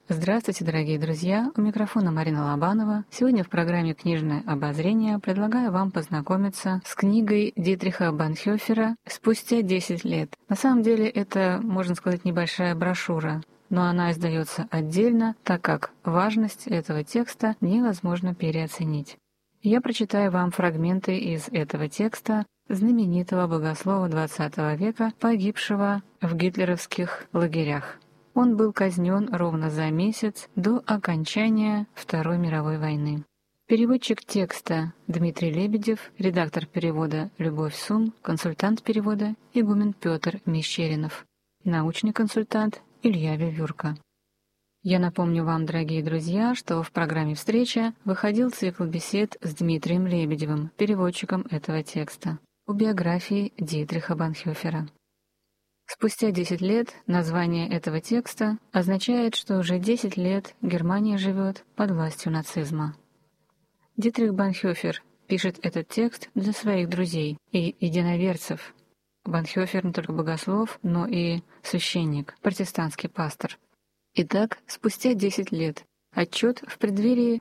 Здравствуйте, дорогие друзья! У микрофона Марина Лобанова. Сегодня в программе «Книжное обозрение» предлагаю вам познакомиться с книгой Дитриха Бонхофера «Спустя 10 лет». На самом деле это, можно сказать, небольшая брошюра, но она издается отдельно, так как важность этого текста невозможно переоценить. Я прочитаю вам фрагменты из этого текста знаменитого богослова XX века, погибшего в гитлеровских лагерях. Он был казнен ровно за месяц до окончания Второй мировой войны. Переводчик текста Дмитрий Лебедев, редактор перевода Любовь Сум, консультант перевода игумен Петр Мещеринов, научный консультант Илья Вевюрка. Я напомню вам, дорогие друзья, что в программе «Встреча» выходил цикл бесед с Дмитрием Лебедевым, переводчиком этого текста, о биографии Дитриха Бонхофера. Спустя 10 лет название этого текста означает, что уже 10 лет Германия живет под властью нацизма. Дитрих Бонхофер пишет этот текст для своих друзей и единоверцев. Бонхофер не только богослов, но и священник, протестантский пастор. Итак, спустя 10 лет. Отчет в преддверии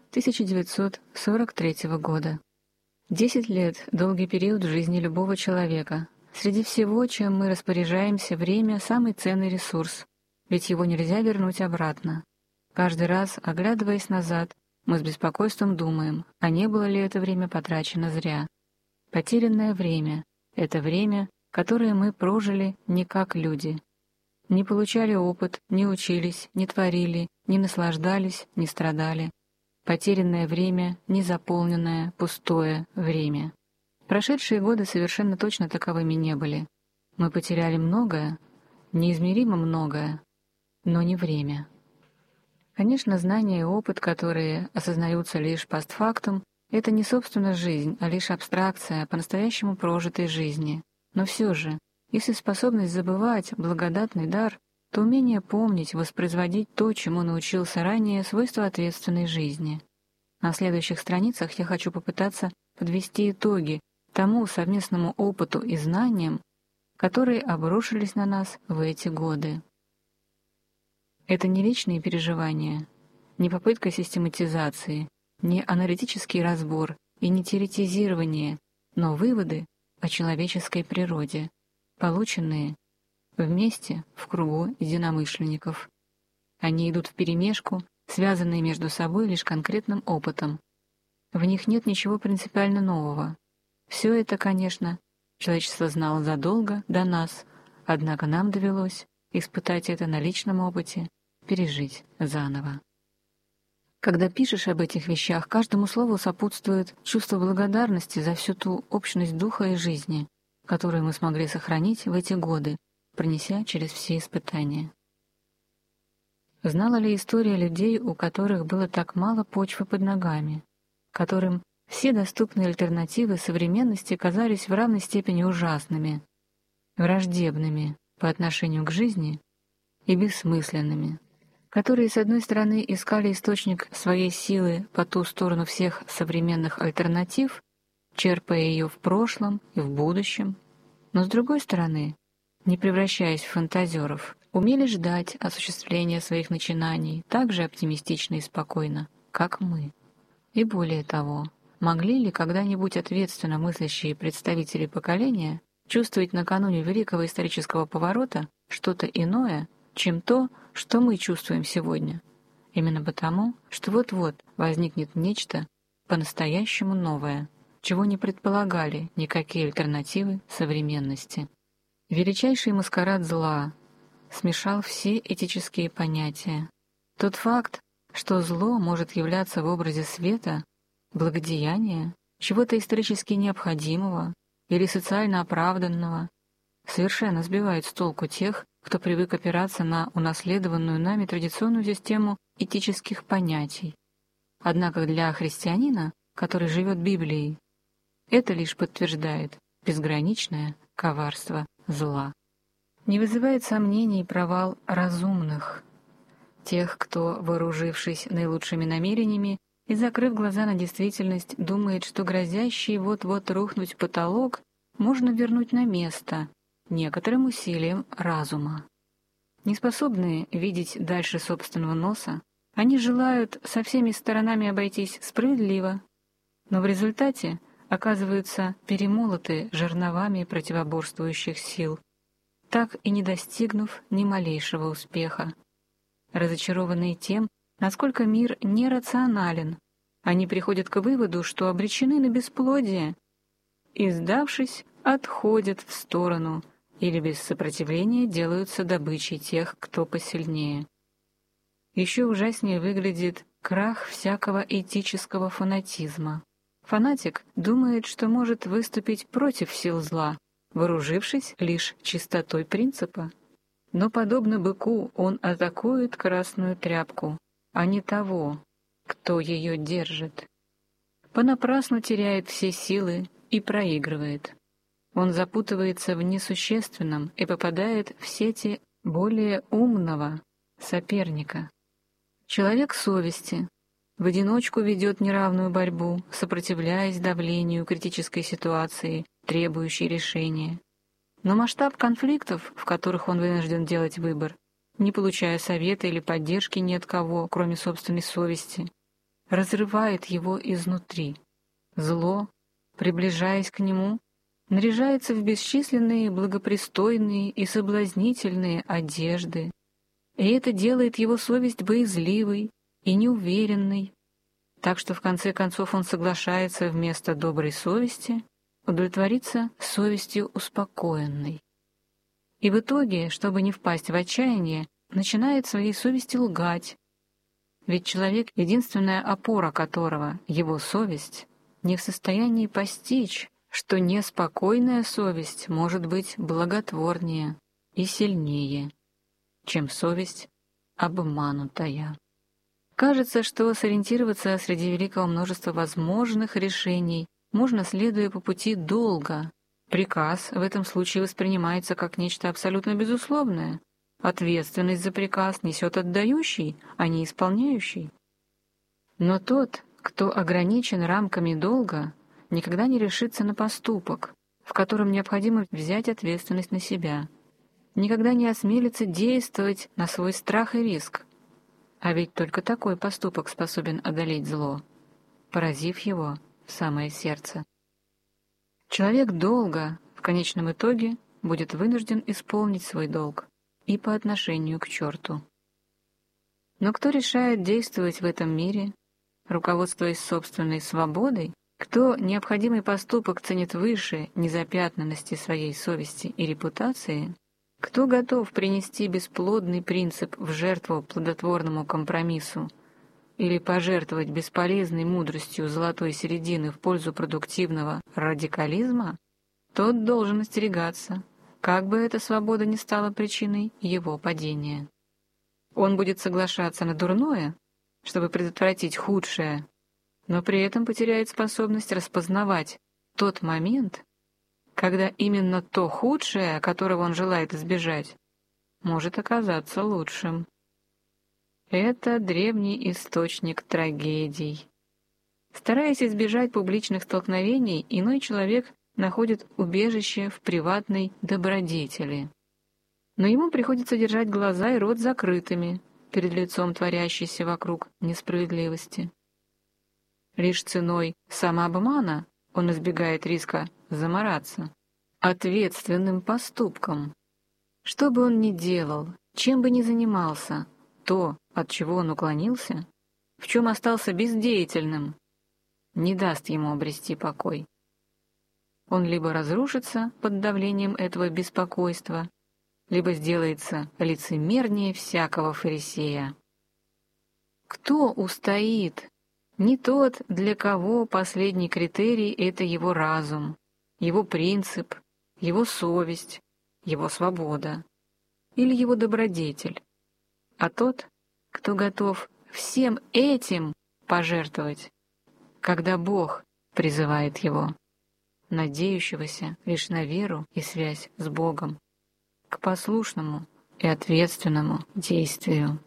1943 года. 10 лет – долгий период в жизни любого человека. Среди всего, чем мы распоряжаемся, время – самый ценный ресурс, ведь его нельзя вернуть обратно. Каждый раз, оглядываясь назад, мы с беспокойством думаем, а не было ли это время потрачено зря. Потерянное время – это время, которое мы прожили не как люди. Не получали опыт, не учились, не творили, не наслаждались, не страдали. Потерянное время, незаполненное, пустое время. Прошедшие годы совершенно точно таковыми не были. Мы потеряли многое, неизмеримо многое, но не время. Конечно, знания и опыт, которые осознаются лишь постфактум, это не собственно жизнь, а лишь абстракция по-настоящему прожитой жизни. Но все же, если способность забывать – благодатный дар, то умение помнить, воспроизводить то, чему научился ранее, свойство ответственной жизни. На следующих страницах я хочу попытаться подвести итоги тому совместному опыту и знаниям, которые обрушились на нас в эти годы. Это не личные переживания, не попытка систематизации, не аналитический разбор и не теоретизирование, но выводы о человеческой природе, полученные вместе в кругу единомышленников. Они идут вперемешку, связанные между собой лишь конкретным опытом. В них нет ничего принципиально нового. Все это, конечно, человечество знало задолго до нас, однако нам довелось испытать это на личном опыте, пережить заново. Когда пишешь об этих вещах, каждому слову сопутствует чувство благодарности за всю ту общность духа и жизни, которую мы смогли сохранить в эти годы, пронеся через все испытания. Знала ли история людей, у которых было так мало почвы под ногами, которым все доступные альтернативы современности казались в равной степени ужасными, враждебными по отношению к жизни и бессмысленными, которые, с одной стороны, искали источник своей силы по ту сторону всех современных альтернатив, черпая ее в прошлом и в будущем, но, с другой стороны, не превращаясь в фантазеров, умели ждать осуществления своих начинаний так же оптимистично и спокойно, как мы. И более того, могли ли когда-нибудь ответственно мыслящие представители поколения чувствовать накануне великого исторического поворота что-то иное, чем то, что мы чувствуем сегодня? Именно потому, что вот-вот возникнет нечто по-настоящему новое, чего не предполагали никакие альтернативы современности. Величайший маскарад зла смешал все этические понятия. Тот факт, что зло может являться в образе света, благодеяния, чего-то исторически необходимого или социально оправданного, совершенно сбивает с толку тех, кто привык опираться на унаследованную нами традиционную систему этических понятий. Однако для христианина, который живет Библией, это лишь подтверждает безграничное коварство зла. Не вызывает сомнений провал разумных, тех, кто, вооружившись наилучшими намерениями и закрыв глаза на действительность, думает, что грозящий вот-вот рухнуть потолок можно вернуть на место некоторым усилием разума. Неспособные видеть дальше собственного носа, Они желают со всеми сторонами обойтись справедливо, но в результате оказываются перемолоты жерновами противоборствующих сил, так и не достигнув ни малейшего успеха. Разочарованные тем, насколько мир нерационален, они приходят к выводу, что обречены на бесплодие, и, сдавшись, отходят в сторону или без сопротивления делаются добычей тех, кто посильнее. Еще ужаснее выглядит крах всякого этического фанатизма. Фанатик думает, что может выступить против сил зла, вооружившись лишь чистотой принципа. Но, подобно быку, он атакует красную тряпку, а не того, кто ее держит. Понапрасну теряет все силы и проигрывает. Он запутывается в несущественном и попадает в сети более умного соперника. Человек совести в одиночку ведет неравную борьбу, сопротивляясь давлению критической ситуации, требующей решения. Но масштаб конфликтов, в которых он вынужден делать выбор, не получая совета или поддержки ни от кого, кроме собственной совести, разрывает его изнутри. Зло, приближаясь к нему, наряжается в бесчисленные благопристойные и соблазнительные одежды, и это делает его совесть боязливой и неуверенной, так что в конце концов он соглашается вместо доброй совести удовлетвориться совестью успокоенной. И в итоге, чтобы не впасть в отчаяние, начинает своей совести лгать, ведь человек, единственная опора которого, его совесть, не в состоянии постичь, что неспокойная совесть может быть благотворнее и сильнее, чем совесть обманутая. Кажется, что сориентироваться среди великого множества возможных решений можно, следуя по пути долга. Приказ в этом случае воспринимается как нечто абсолютно безусловное. Ответственность за приказ несет отдающий, а не исполняющий. Но тот, кто ограничен рамками долга, никогда не решится на поступок, в котором необходимо взять ответственность на себя, никогда не осмелится действовать на свой страх и риск. А ведь только такой поступок способен одолеть зло, поразив его в самое сердце. Человек долга, в конечном итоге, будет вынужден исполнить свой долг и по отношению к черту. Но кто решает действовать в этом мире, руководствуясь собственной свободой, кто необходимый поступок ценит выше незапятнанности своей совести и репутации, кто готов принести бесплодный принцип в жертву плодотворному компромиссу или пожертвовать бесполезной мудростью золотой середины в пользу продуктивного радикализма, тот должен остерегаться, как бы эта свобода ни стала причиной его падения. Он будет соглашаться на дурное, чтобы предотвратить худшее, но при этом потеряет способность распознавать тот момент, когда именно то худшее, которого он желает избежать, может оказаться лучшим. Это древний источник трагедий. Стараясь избежать публичных столкновений, иной человек находит убежище в приватной добродетели. Но ему приходится держать глаза и рот закрытыми перед лицом творящейся вокруг несправедливости. Лишь ценой самообмана он избегает риска замораться ответственным поступком. Что бы он ни делал, чем бы ни занимался, то, от чего он уклонился, в чем остался бездеятельным, не даст ему обрести покой. Он либо разрушится под давлением этого беспокойства, либо сделается лицемернее всякого фарисея. Кто устоит? Не тот, для кого последний критерий — это его разум, его принцип, его совесть, его свобода или его добродетель, а тот, кто готов всем этим пожертвовать, когда Бог призывает его, надеющегося лишь на веру и связь с Богом, к послушному и ответственному действию.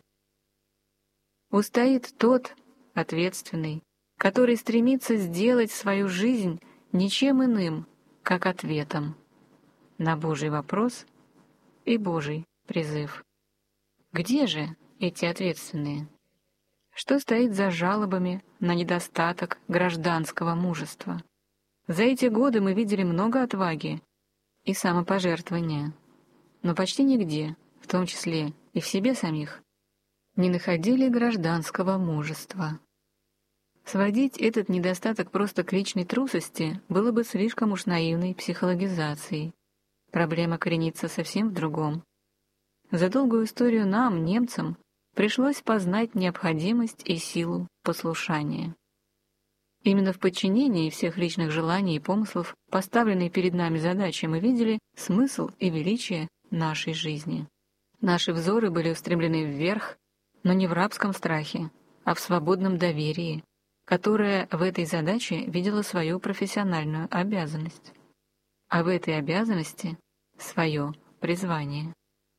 Устоит тот, ответственный, который стремится сделать свою жизнь ничем иным, как ответом на Божий вопрос и Божий призыв. Где же эти ответственные? Что стоит за жалобами на недостаток гражданского мужества? За эти годы мы видели много отваги и самопожертвования, но почти нигде, в том числе и в себе самих, не находили гражданского мужества. Сводить этот недостаток просто к личной трусости было бы слишком уж наивной психологизацией. Проблема коренится совсем в другом. За долгую историю нам, немцам, пришлось познать необходимость и силу послушания. Именно в подчинении всех личных желаний и помыслов, поставленной перед нами задачи, мы видели смысл и величие нашей жизни. Наши взоры были устремлены вверх, но не в рабском страхе, а в свободном доверии, которое в этой задаче видело свою профессиональную обязанность, а в этой обязанности — свое призвание.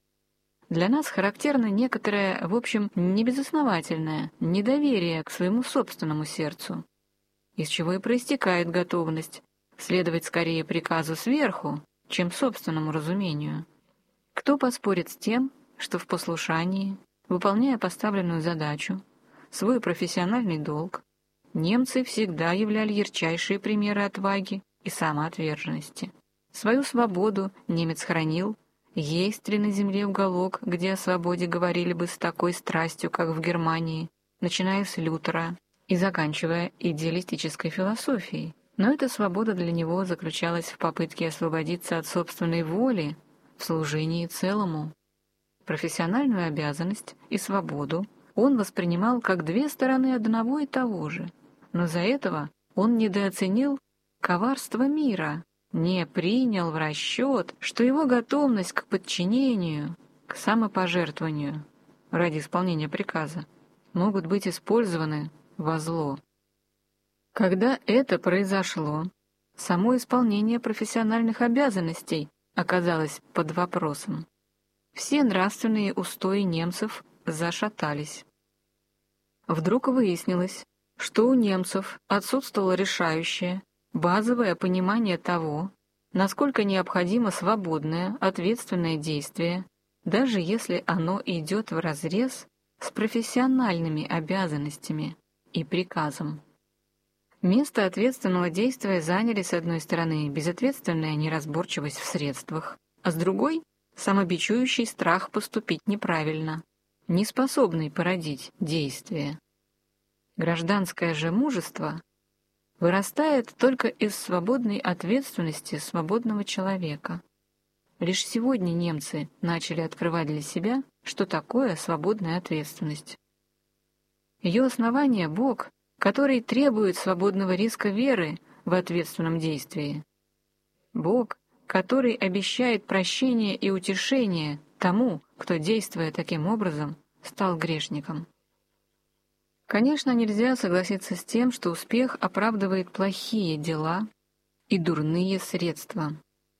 Для нас характерно некоторое, в общем, небезосновательное недоверие к своему собственному сердцу, из чего и проистекает готовность следовать скорее приказу сверху, чем собственному разумению. Кто поспорит с тем, что в послушании, выполняя поставленную задачу, свой профессиональный долг, немцы всегда являли ярчайшие примеры отваги и самоотверженности. Свою свободу немец хранил. Есть ли на земле уголок, где о свободе говорили бы с такой страстью, как в Германии, начиная с Лютера и заканчивая идеалистической философией? Но эта свобода для него заключалась в попытке освободиться от собственной воли в служении целому. Профессиональную обязанность и свободу он воспринимал как две стороны одного и того же, но за этого он недооценил коварство мира, не принял в расчет, что его готовность к подчинению, к самопожертвованию ради исполнения приказа могут быть использованы во зло. Когда это произошло, само исполнение профессиональных обязанностей оказалось под вопросом. Все нравственные устои немцев зашатались. Вдруг выяснилось, что у немцев отсутствовало решающее, базовое понимание того, насколько необходимо свободное, ответственное действие, даже если оно идет вразрез с профессиональными обязанностями и приказом. Место ответственного действия заняли, с одной стороны, безответственная неразборчивость в средствах, а с другой — самобичующий страх поступить неправильно, неспособный породить действие. Гражданское же мужество вырастает только из свободной ответственности свободного человека. Лишь сегодня немцы начали открывать для себя, что такое свободная ответственность. Ее основание — Бог, который требует свободного риска веры в ответственном действии. Бог, который обещает прощение и утешение тому, кто, действуя таким образом, стал грешником. Конечно, нельзя согласиться с тем, что успех оправдывает плохие дела и дурные средства.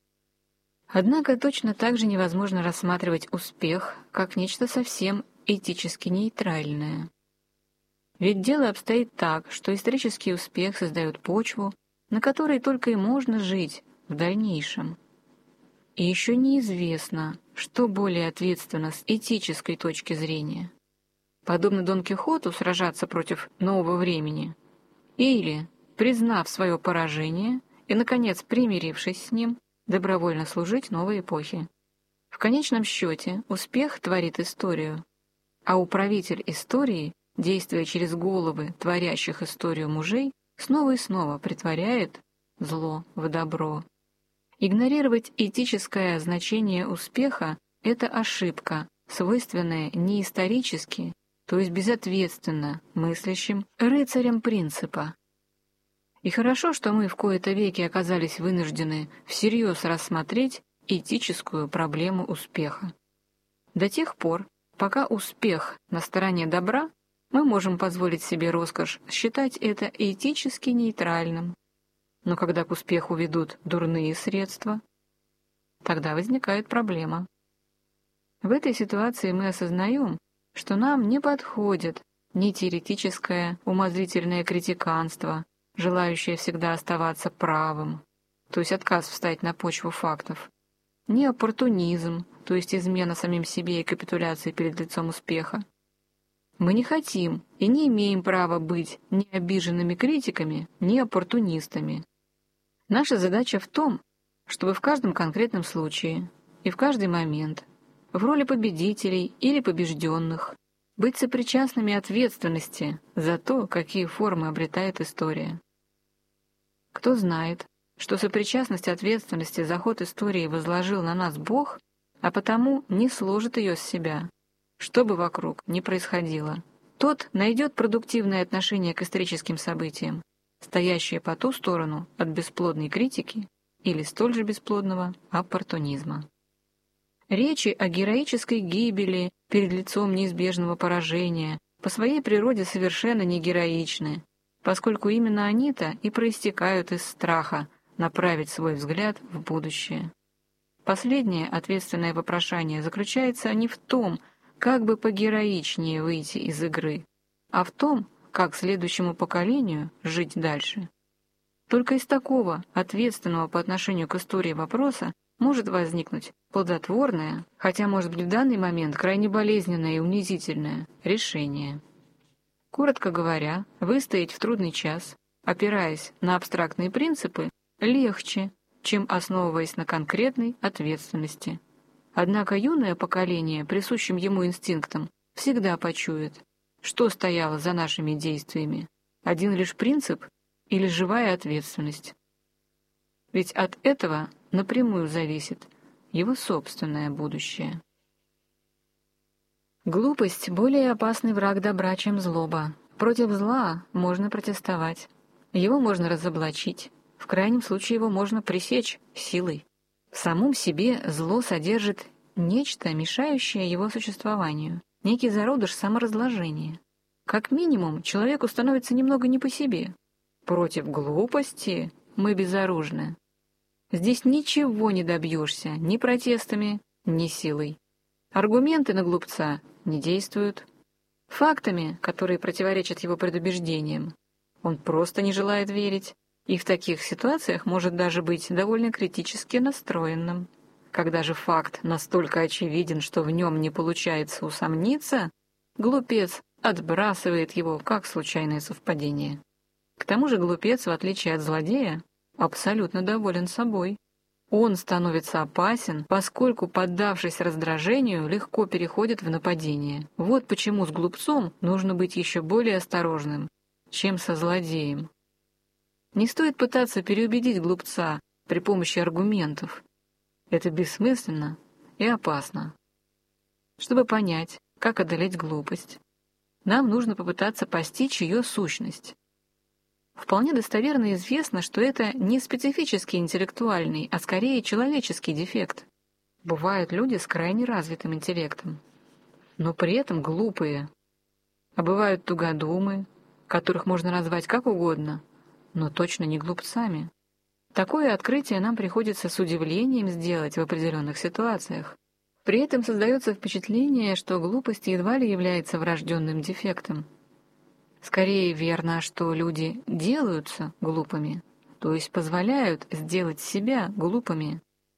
Однако точно так же невозможно рассматривать успех как нечто совсем этически нейтральное. Ведь дело обстоит так, что исторический успех создает почву, на которой только и можно жить в дальнейшем. И еще неизвестно, что более ответственно с этической точки зрения. Подобно Дон Кихоту сражаться против нового времени, или, признав свое поражение и, наконец, примирившись с ним, добровольно служить новой эпохе. В конечном счете успех творит историю, а управитель истории, действуя через головы творящих историю мужей, снова и снова притворяет зло в добро. Игнорировать этическое значение успеха — это ошибка, свойственная не исторически, то есть безответственно мыслящим рыцарям принципа. И хорошо, что мы в кои-то веки оказались вынуждены всерьез рассмотреть этическую проблему успеха. До тех пор, пока успех на стороне добра, мы можем позволить себе роскошь считать это этически нейтральным. Но когда к успеху ведут дурные средства, тогда возникает проблема. В этой ситуации мы осознаем, что нам не подходит ни теоретическое умозрительное критиканство, желающее всегда оставаться правым, то есть отказ встать на почву фактов, ни оппортунизм, то есть измена самим себе и капитуляция перед лицом успеха. Мы не хотим и не имеем права быть ни обиженными критиками, ни оппортунистами. Наша задача в том, чтобы в каждом конкретном случае и в каждый момент, в роли победителей или побежденных, быть сопричастными ответственности за то, какие формы обретает история. Кто знает, что сопричастность ответственности за ход истории возложил на нас Бог, а потому не сложит ее с себя, что бы вокруг ни происходило, тот найдет продуктивное отношение к историческим событиям, стоящее по ту сторону от бесплодной критики или столь же бесплодного оппортунизма. Речи о героической гибели перед лицом неизбежного поражения по своей природе совершенно не героичны, поскольку именно они-то и проистекают из страха направить свой взгляд в будущее. Последнее ответственное вопрошание заключается не в том, как бы погероичнее выйти из игры, а в том, как следующему поколению жить дальше. Только из такого ответственного по отношению к истории вопроса может возникнуть плодотворное, хотя, может быть, в данный момент крайне болезненное и унизительное решение. Коротко говоря, выстоять в трудный час, опираясь на абстрактные принципы, легче, чем основываясь на конкретной ответственности. Однако юное поколение, присущим ему инстинктам, всегда почует, что стояло за нашими действиями, один лишь принцип или живая ответственность. Ведь от этого напрямую зависит его собственное будущее. Глупость — более опасный враг добра, чем злоба. Против зла можно протестовать, его можно разоблачить, в крайнем случае его можно пресечь силой. В самом себе зло содержит нечто, мешающее его существованию, некий зародыш саморазложения. Как минимум, человеку становится немного не по себе. Против глупости мы безоружны. Здесь ничего не добьешься ни протестами, ни силой. Аргументы на глупца не действуют. Фактами, которые противоречат его предубеждениям, он просто не желает верить, и в таких ситуациях может даже быть довольно критически настроенным. Когда же факт настолько очевиден, что в нем не получается усомниться, глупец отбрасывает его как случайное совпадение. К тому же глупец, в отличие от злодея, абсолютно доволен собой. Он становится опасен, поскольку, поддавшись раздражению, легко переходит в нападение. Вот почему с глупцом нужно быть еще более осторожным, чем со злодеем. Не стоит пытаться переубедить глупца при помощи аргументов. Это бессмысленно и опасно. Чтобы понять, как одолеть глупость, нам нужно попытаться постичь ее сущность. Вполне достоверно известно, что это не специфический интеллектуальный, а скорее человеческий дефект. Бывают люди с крайне развитым интеллектом, но при этом глупые. А бывают тугодумы, которых можно назвать как угодно, но точно не глупцами. Такое открытие нам приходится с удивлением сделать в определенных ситуациях. При этом создается впечатление, что глупость едва ли является врожденным дефектом. Скорее верно, что люди делаются глупыми, то есть позволяют сделать себя глупыми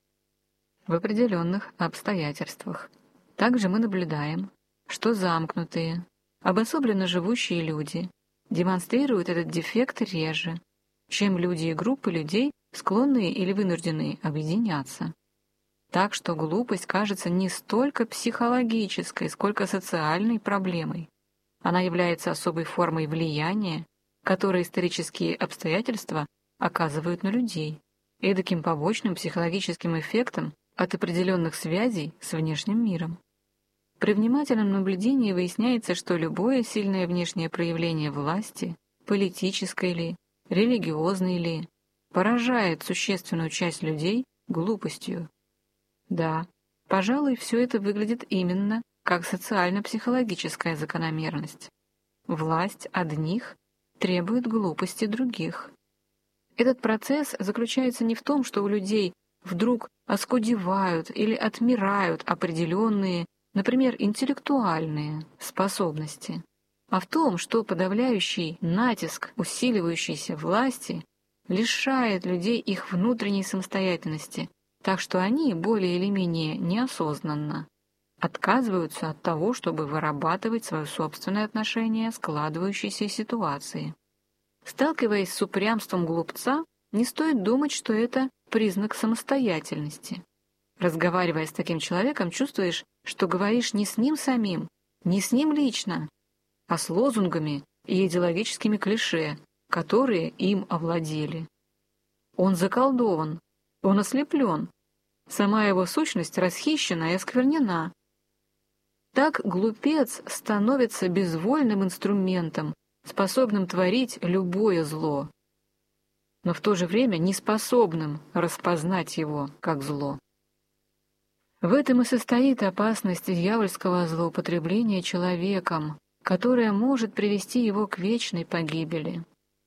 в определенных обстоятельствах. Также мы наблюдаем, что замкнутые, обособленно живущие люди демонстрируют этот дефект реже, чем люди и группы людей, склонные или вынужденные объединяться. Так что глупость кажется не столько психологической, сколько социальной проблемой. Она является особой формой влияния, которое исторические обстоятельства оказывают на людей, эдаким побочным психологическим эффектом от определенных связей с внешним миром. При внимательном наблюдении выясняется, что любое сильное внешнее проявление власти, политической ли, религиозной ли, поражает существенную часть людей глупостью. Да, пожалуй, все это выглядит именно как социально-психологическая закономерность. Власть одних требует глупости других. Этот процесс заключается не в том, что у людей вдруг оскудевают или отмирают определенные, например, интеллектуальные способности, а в том, что подавляющий натиск усиливающейся власти лишает людей их внутренней самостоятельности, так что они более или менее неосознанно отказываются от того, чтобы вырабатывать свое собственное отношение к складывающейся ситуации. Сталкиваясь с упрямством глупца, не стоит думать, что это признак самостоятельности. Разговаривая с таким человеком, чувствуешь, что говоришь не с ним самим, не с ним лично, а с лозунгами и идеологическими клише, которые им овладели. Он заколдован, он ослеплен, сама его сущность расхищена и осквернена. Так глупец становится безвольным инструментом, способным творить любое зло, но в то же время неспособным распознать его как зло. В этом и состоит опасность дьявольского злоупотребления человеком, которое может привести его к вечной погибели.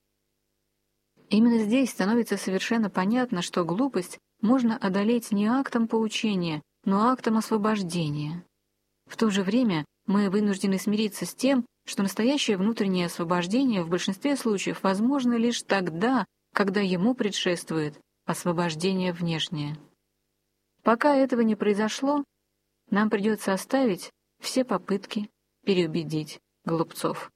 Именно здесь становится совершенно понятно, что глупость можно одолеть не актом поучения, но актом освобождения. В то же время мы вынуждены смириться с тем, что настоящее внутреннее освобождение в большинстве случаев возможно лишь тогда, когда ему предшествует освобождение внешнее. Пока этого не произошло, нам придется оставить все попытки переубедить глупцов.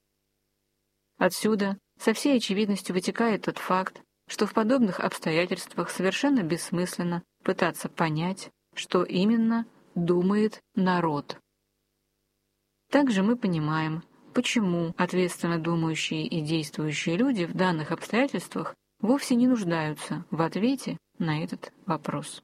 Отсюда со всей очевидностью вытекает тот факт, что в подобных обстоятельствах совершенно бессмысленно пытаться понять, что именно думает народ. Также мы понимаем, почему ответственно думающие и действующие люди в данных обстоятельствах вовсе не нуждаются в ответе на этот вопрос.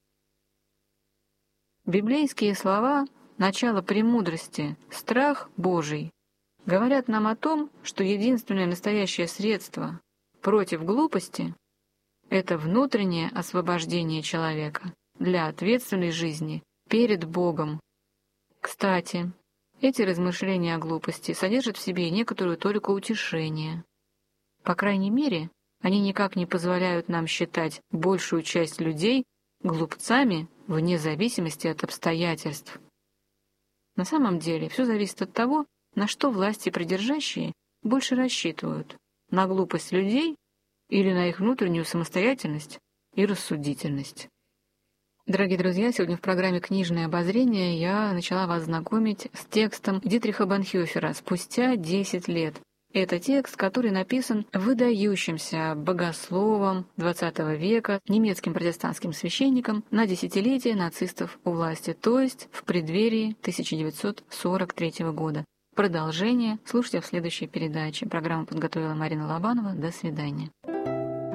Библейские слова «начало премудрости, страх Божий» говорят нам о том, что единственное настоящее средство против глупости — это внутреннее освобождение человека для ответственной жизни перед Богом. Кстати, эти размышления о глупости содержат в себе некоторую толику утешения. По крайней мере, они никак не позволяют нам считать большую часть людей глупцами вне зависимости от обстоятельств. На самом деле все зависит от того, на что власти придержащие больше рассчитывают — на глупость людей или на их внутреннюю самостоятельность и рассудительность. Дорогие друзья, сегодня в программе «Книжное обозрение» я начала вас знакомить с текстом Дитриха Бонхёфера «Спустя 10 лет». Это текст, который написан выдающимся богословом XX века, немецким протестантским священником на десятилетие нацистов у власти, то есть в преддверии 1943 года. Продолжение слушайте в следующей передаче. Программу подготовила Марина Лобанова. До свидания.